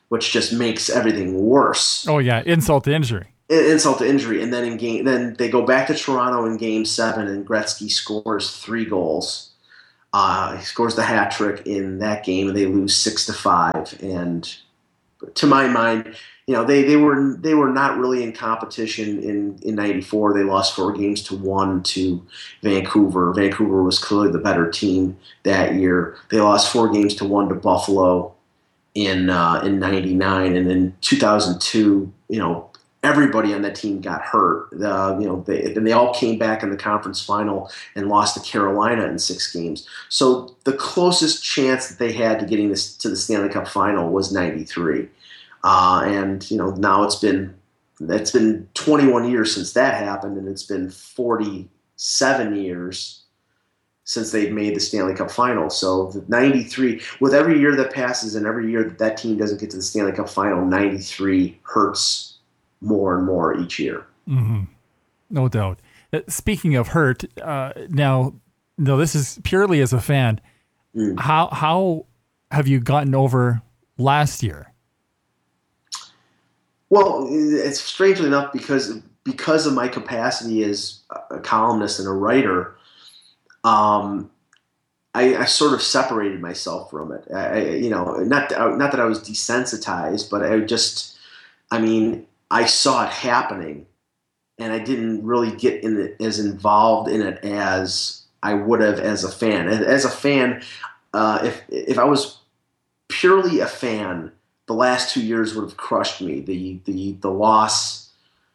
which just makes everything worse. Oh yeah, insult to injury. Insult to injury, and then in game, then they go back to Toronto in Game Seven, and Gretzky scores three goals. Uh, he scores the hat trick in that game, and they lose six to five. And to my mind, you know, they, they were they were not really in competition in in ninety-four. They lost four games to one to Vancouver. Vancouver was clearly the better team that year. They lost four games to one to Buffalo in uh, in ninety-nine, and in two thousand two, you know, everybody on that team got hurt. Uh, you know, they, and they all came back in the conference final and lost to Carolina in six games. So the closest chance that they had to getting this to the Stanley Cup final was ninety-three. Uh, and you know, now it's been it's been twenty-one years since that happened, and it's been forty-seven years since they've made the Stanley Cup final. So the ninety-three, with every year that passes and every year that that team doesn't get to the Stanley Cup final, ninety-three hurts more and more each year. Mm-hmm. No doubt. Uh, speaking of hurt, uh, now, no, this is purely as a fan. Mm. How how have you gotten over last year? Well, it's strangely enough because because of my capacity as a columnist and a writer, um, I, I sort of separated myself from it. I, you know, not not that I was desensitized, but I just, I mean. I saw it happening, and I didn't really get in it, as involved in it as I would have as a fan. As a fan, uh, if if I was purely a fan, the last two years would have crushed me. The the the loss,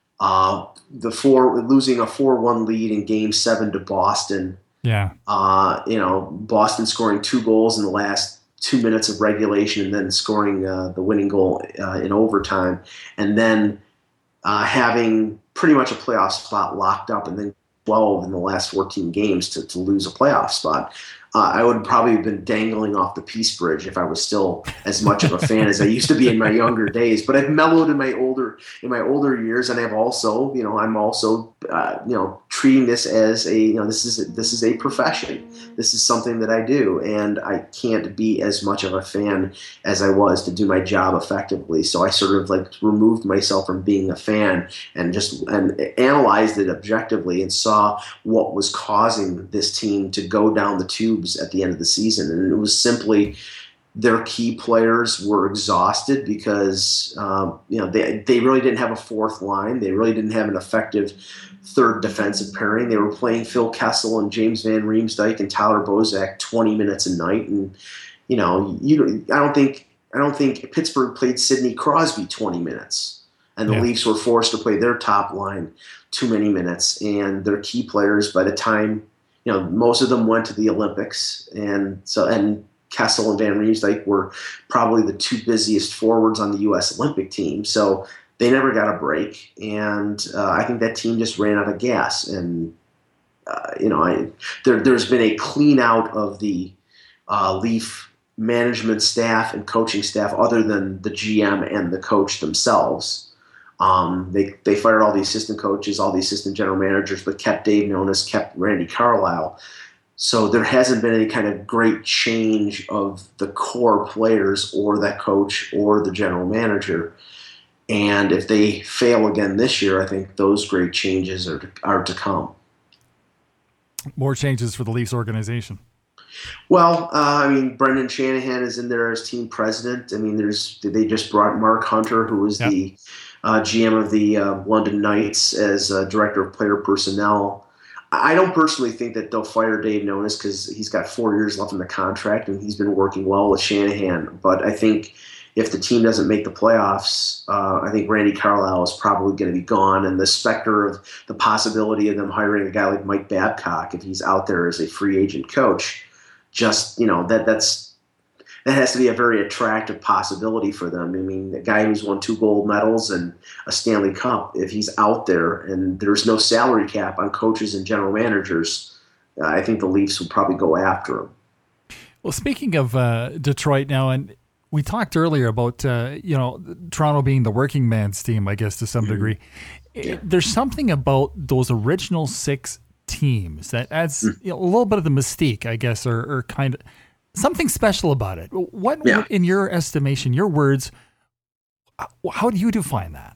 uh, the four losing a four one lead in Game Seven to Boston. Yeah. Uh, you know, Boston scoring two goals in the last two minutes of regulation, and then scoring uh, the winning goal uh, in overtime, and then uh, having pretty much a playoff spot locked up, and then twelve in the last fourteen games to, to lose a playoff spot. Uh, I would probably have been dangling off the Peace Bridge if I was still as much of a fan as I used to be in my younger days. But I've mellowed in my older in my older years, and I've also, you know, I'm also, uh, you know, treating this as a, you know, this is this is a profession. This is something that I do, and I can't be as much of a fan as I was to do my job effectively. So I sort of like removed myself from being a fan and just and analyzed it objectively and saw what was causing this team to go down the tube at the end of the season. And it was simply their key players were exhausted because um, you know they they really didn't have a fourth line. They really didn't have an effective third defensive pairing. They were playing Phil Kessel and James Van Riemsdyk and Tyler Bozak twenty minutes a night. And you know, you I don't think I don't think Pittsburgh played Sidney Crosby twenty minutes, and the yeah. Leafs were forced to play their top line too many minutes. And their key players, by the time you know, most of them went to the Olympics, and so and Kessel and Van Riemsdyk were probably the two busiest forwards on the U S Olympic team. So they never got a break, and uh, I think that team just ran out of gas. And uh, you know, I, there, there's been a clean out of the uh, Leaf management staff and coaching staff, other than the G M and the coach themselves. Um, they they fired all the assistant coaches, all the assistant general managers, but kept Dave Nonis, kept Randy Carlyle. So there hasn't been any kind of great change of the core players or that coach or the general manager. And if they fail again this year, I think those great changes are to, are to come. More changes for the Leafs organization. Well, uh, I mean, Brendan Shanahan is in there as team president. I mean, there's they just brought Mark Hunter, who was yep. the uh, G M of the uh, London Knights, as uh, director of player personnel. I don't personally think that they'll fire Dave Nonis because he's got four years left in the contract and he's been working well with Shanahan. But I think if the team doesn't make the playoffs, uh, I think Randy Carlyle is probably going to be gone. And the specter of the possibility of them hiring a guy like Mike Babcock, if he's out there as a free agent coach, just, you know, that that's that has to be a very attractive possibility for them. I mean, a guy who's won two gold medals and a Stanley Cup, if he's out there and there's no salary cap on coaches and general managers, uh, I think the Leafs will probably go after him. Well, speaking of uh, Detroit now, and we talked earlier about, uh, you know, Toronto being the working man's team, I guess, to some mm-hmm. degree. Yeah. There's something about those original six teams that adds mm. you know, a little bit of the mystique, I guess, or, or kind of something special about it. What, yeah. what, in your estimation, your words, How do you define that?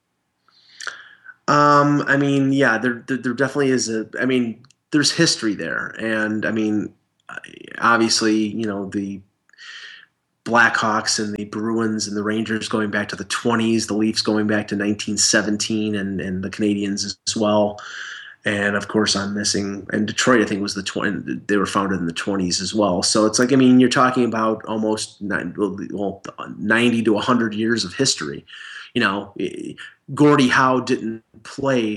Um, I mean, yeah, there, there, there definitely is a, I mean, there's history there. And I mean, obviously, you know, the Blackhawks and the Bruins and the Rangers going back to the twenties, the Leafs going back to nineteen seventeen, and, and the Canadians as well. And of course, I'm missing, and Detroit, I think, was the twenty. They were founded in the twenties as well. So it's like, I mean, you're talking about almost nine, well, ninety to one hundred years of history. You know, Gordie Howe didn't play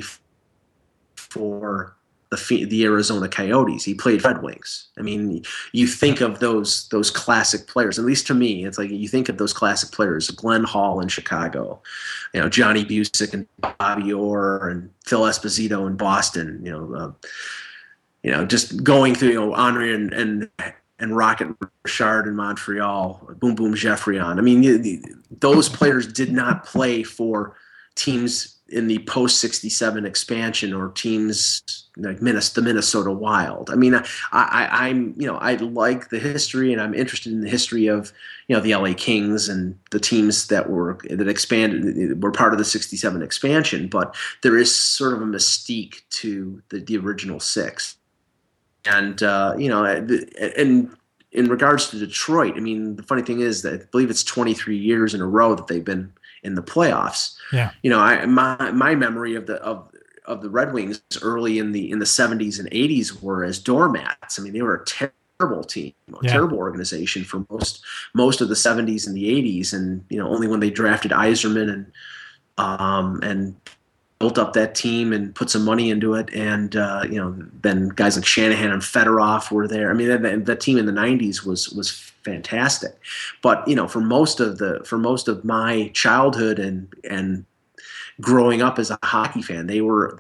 for the the Arizona Coyotes. He played Red Wings. I mean, you think of those those classic players. At least to me, it's like you think of those classic players: Glenn Hall in Chicago, you know, Johnny Busick and Bobby Orr and Phil Esposito in Boston. You know, uh, you know, just going through, you know, Henri and and and Rocket Richard in Montreal, Boom Boom Geoffrion. I mean, you, the, those players did not play for teams in the post sixty-seven expansion or teams like Minnesota, the Minnesota Wild. I mean, I, I, I'm, you know, I like the history, and I'm interested in the history of, you know, the L A Kings and the teams that were, that expanded, were part of the sixty-seven expansion, but there is sort of a mystique to the, the original six. And, uh, you know, and in regards to Detroit, I mean, the funny thing is that I believe it's twenty-three years in a row that they've been in the playoffs. Yeah. You know, I my my memory of the of of the Red Wings early in the in the seventies and eighties were as doormats. I mean, they were a terrible team, a yeah. terrible organization for most most of the seventies and the eighties, and you know, only when they drafted Yzerman and um and built up that team and put some money into it, and uh, you know, then guys like Shanahan and Fedorov were there. I mean, that, that team in the nineties was was fantastic. But you know, for most of the for most of my childhood and and growing up as a hockey fan, they were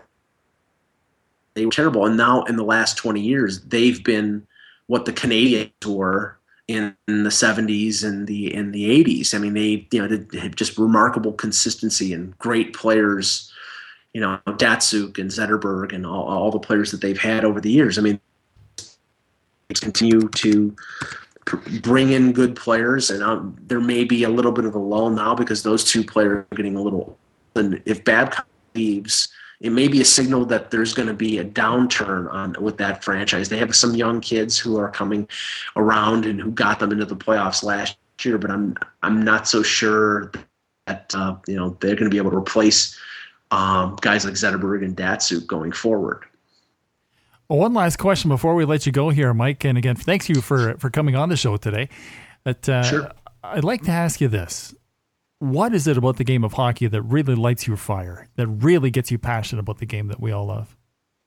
they were terrible. And now in the last twenty years, they've been what the Canadians were in, in the seventies and the in the eighties. I mean, they you know they had just remarkable consistency and great players. You know, Datsuk and Zetterberg and all, all the players that they've had over the years. I mean, they continue to bring in good players, and um, there may be a little bit of a lull now because those two players are getting a little. And if Babcock leaves, it may be a signal that there's going to be a downturn on with that franchise. They have some young kids who are coming around and who got them into the playoffs last year, but I'm I'm not so sure that uh, you know, they're going to be able to replace um, guys like Zetterberg and Datsuk going forward. Well, one last question before we let you go here, Mike. And again, thanks you for, for coming on the show today. But uh, sure. I'd like to ask you this. What is it about the game of hockey that really lights your fire, that really gets you passionate about the game that we all love?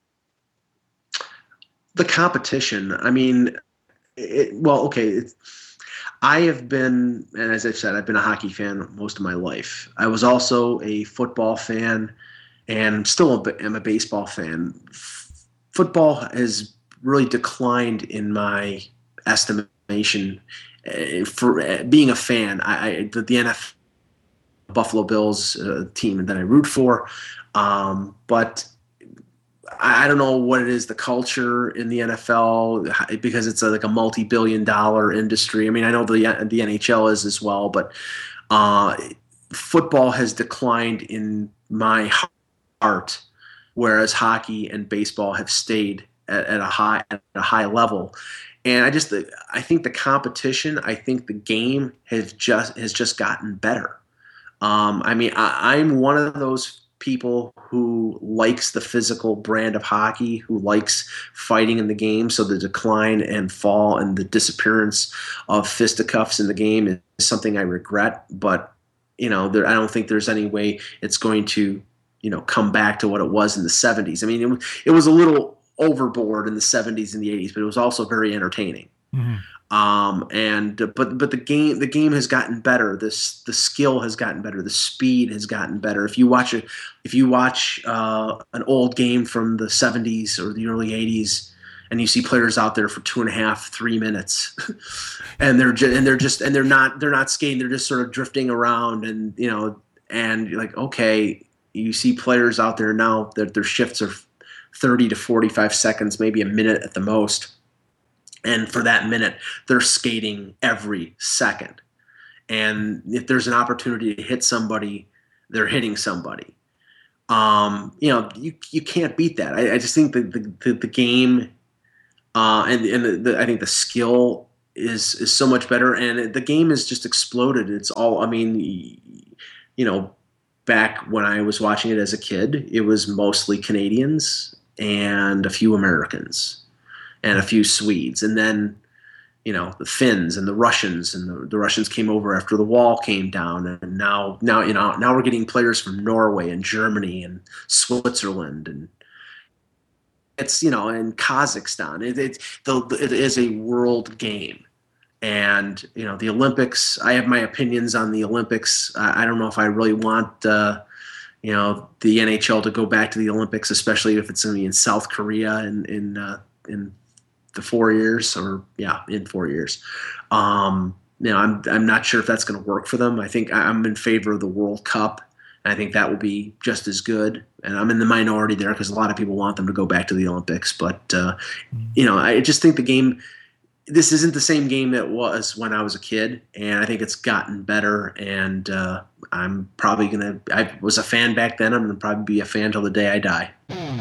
The competition. I mean, it, well, okay. It's, I have been, and as I've said, I've been a hockey fan most of my life. I was also a football fan, and still am a baseball fan. Football has really declined in my estimation for being a fan. I, I the N F L, Buffalo Bills uh, team that I root for, um, but I don't know what it is, the culture in the N F L, because it's a, like a multi-billion dollar industry. I mean, I know the the N H L is as well, but uh, football has declined in my heart, whereas hockey and baseball have stayed at, at a high at a high level. And I just I think the competition, I think the game has just has just gotten better. Um, I mean, I, I'm one of those people who likes the physical brand of hockey, who likes fighting in the game. So the decline and fall and the disappearance of fisticuffs in the game is something I regret. But, you know, there, I don't think there's any way it's going to, you know, come back to what it was in the seventies. I mean, it, it was a little overboard in the seventies and the eighties, but it was also very entertaining. Mm-hmm. Um, and but but the game the game has gotten better. This the skill has gotten better. The speed has gotten better. If you watch it, if you watch uh, an old game from the seventies or the early eighties, and you see players out there for two and a half, three minutes, and they're just, and they're just and they're not they're not skating. They're just sort of drifting around, and you know, and you're like, okay, you see players out there now that their shifts are thirty to forty-five seconds, maybe a minute at the most. And for that minute, they're skating every second. And if there's an opportunity to hit somebody, they're hitting somebody. Um, you know, you you can't beat that. I, I just think that the the, the game uh, and and the, the, I think the skill is is so much better, and the game has just exploded. It's all. I mean, you know, back when I was watching it as a kid, it was mostly Canadians and a few Americans and a few Swedes, and then, you know, the Finns and the Russians, and the, the Russians came over after the wall came down, and now, now, you know, now we're getting players from Norway and Germany and Switzerland, and it's, you know, and Kazakhstan. It, it, the, it is a world game, and you know, the Olympics. I have my opinions on the Olympics. I, I don't know if I really want, uh, you know, the N H L to go back to the Olympics, especially if it's going to be in South Korea in in uh, in the four years, or yeah, in four years. Um, you know, I'm I'm not sure if that's going to work for them. I think I'm in favor of the World Cup, and I think that will be just as good. And I'm in the minority there because a lot of people want them to go back to the Olympics. But uh, you know, I just think the game. This isn't the same game that was when I was a kid, and I think it's gotten better. And uh, I'm probably gonna. I was a fan back then. I'm gonna probably be a fan till the day I die.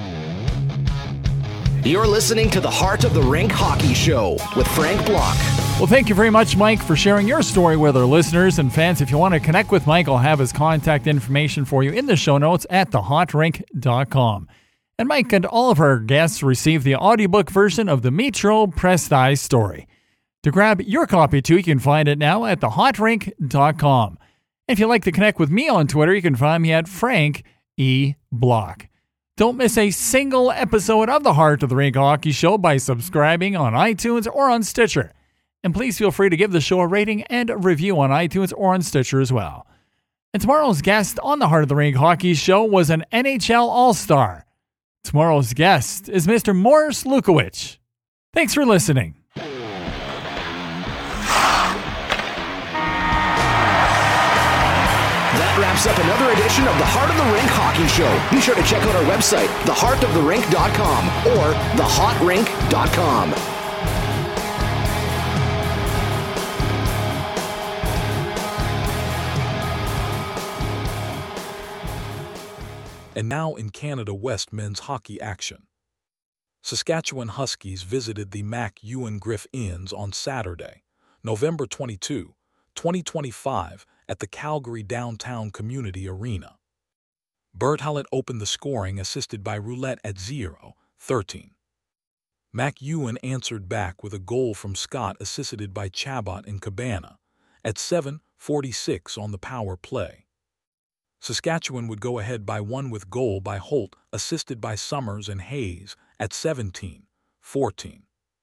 You're listening to the Heart of the Rink Hockey Show with Frank Block. Well, thank you very much, Mike, for sharing your story with our listeners and fans. If you want to connect with Mike, I'll have his contact information for you in the show notes at the hot rink dot com. And Mike and all of our guests receive the audiobook version of the Metro Prestize story. To grab your copy too, you can find it now at the hot rink dot com. If you'd like to connect with me on Twitter, you can find me at Frank E. Block. Don't miss a single episode of the Heart of the Rink Hockey Show by subscribing on iTunes or on Stitcher. And please feel free to give the show a rating and a review on iTunes or on Stitcher as well. And tomorrow's guest on the Heart of the Rink Hockey Show was an N H L All-Star. Tomorrow's guest is Mister Morris Lukowich. Thanks for listening. That wraps up another edition of the Heart of the Rink Hockey Show. Be sure to check out our website, the heart of the rink dot com or the hot rink dot com. And now in Canada West men's hockey action. Saskatchewan Huskies visited the Mac Ewan Griff Inns on Saturday, November twenty-second, twenty twenty-five, at the Calgary Downtown Community Arena. Bert Hallett opened the scoring, assisted by Roulette at zero thirteen. Mac Ewan answered back with a goal from Scott, assisted by Chabot and Cabana, at seven forty-six on the power play. Saskatchewan would go ahead by one with goal by Holt, assisted by Summers and Hayes, at seventeen fourteen.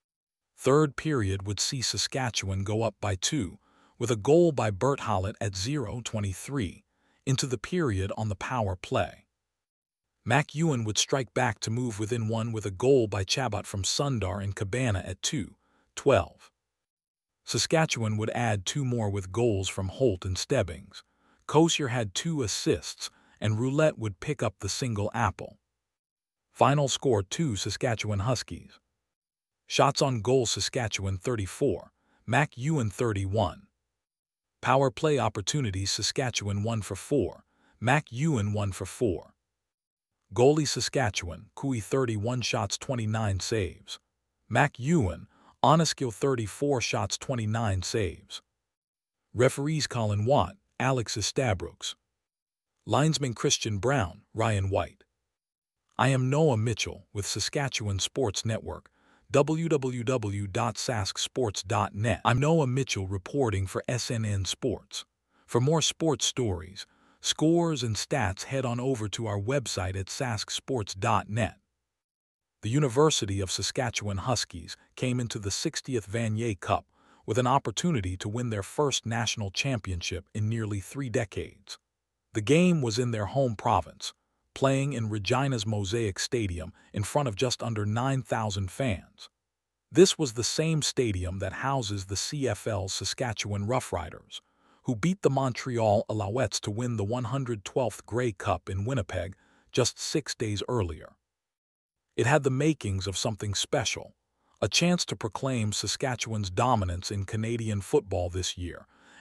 Third period would see Saskatchewan go up by two, with a goal by Bert Hallett at zero twenty-three, into the period on the power play. Mac Ewan would strike back to move within one with a goal by Chabot from Sundar and Cabana at two twelve. Saskatchewan would add two more with goals from Holt and Stebbings. Kosier had two assists, and Roulette would pick up the single apple. Final score two Saskatchewan Huskies. Shots on goal Saskatchewan thirty-four, Mac Ewan thirty-one. Power play opportunities Saskatchewan one for four, Mac Ewan one for four. Goalie Saskatchewan, Cooey thirty-one shots twenty-nine saves. Mac Ewan, Oneskill thirty-four shots twenty-nine saves. Referees Colin Watt, Alex Estabrooks. Linesman Christian Brown, Ryan White. I am Noah Mitchell with Saskatchewan Sports Network, w w w dot sask sports dot net. I'm Noah Mitchell reporting for S N N Sports. For more sports stories, scores, and stats, head on over to our website at sask sports dot net. The University of Saskatchewan Huskies came into the sixtieth Vanier Cup with an opportunity to win their first national championship in nearly three decades. The game was in their home province, playing in Regina's Mosaic Stadium in front of just under nine thousand fans. This was the same stadium that houses the C F L's Saskatchewan Roughriders, who beat the Montreal Alouettes to win the one hundred twelfth Grey Cup in Winnipeg just six days earlier. It had the makings of something special, a chance to proclaim Saskatchewan's dominance in Canadian football this year,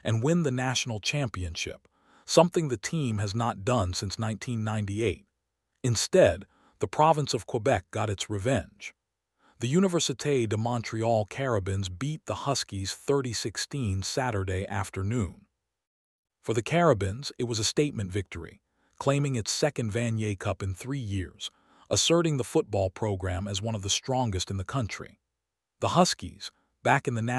and win the national championship, something the team has not done since nineteen ninety-eight. Instead, the province of Quebec got its revenge. The Université de Montréal Carabins beat the Huskies thirty sixteen Saturday afternoon. For the Carabins, it was a statement victory, claiming its second Vanier Cup in three years, asserting the football program as one of the strongest in the country. The Huskies, back in the